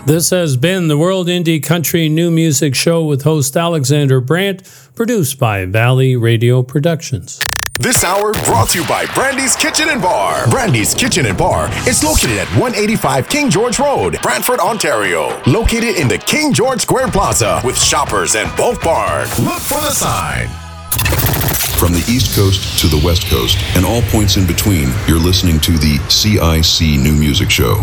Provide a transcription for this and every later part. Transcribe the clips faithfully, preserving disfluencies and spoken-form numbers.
This has been the World Indie Country New Music Show with host Alexander Brandt, produced by Valley Radio Productions. This hour brought to you by Brandy's Kitchen and Bar. Brandy's Kitchen and Bar is located at one eighty-five King George Road, Brantford, Ontario. Located in the King George Square Plaza with Shoppers and Bulk Bar. Look for the sign. From the East Coast to the West Coast and all points in between, you're listening to the C I C New Music Show.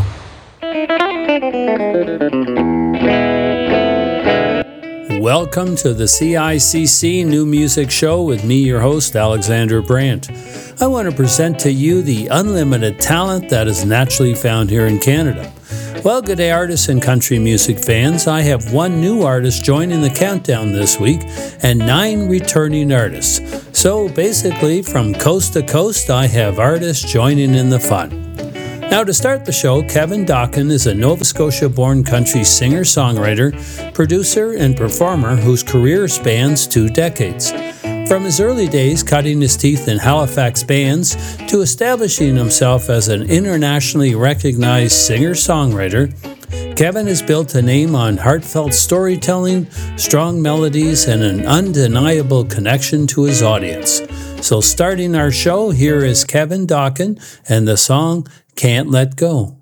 Welcome to the C I C C New Music Show with me, your host, Alexander Brandt. I want to present to you the unlimited talent that is naturally found here in Canada. Well, good day, artists and country music fans. I have one new artist joining the countdown this week and nine returning artists. So basically, from coast to coast, I have artists joining in the fun. Now, to start the show, Kevin Dakin is a Nova Scotia-born country singer-songwriter, producer, and performer whose career spans two decades. From his early days cutting his teeth in Halifax bands to establishing himself as an internationally recognized singer-songwriter, Kevin has built a name on heartfelt storytelling, strong melodies, and an undeniable connection to his audience. So starting our show, here is Kevin Dakin and the song Can't Let Go.